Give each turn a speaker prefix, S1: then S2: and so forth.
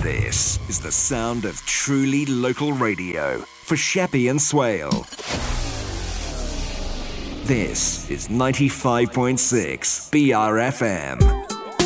S1: This is the sound of truly local radio for Sheppey and Swale. This is 95.6 BRFM.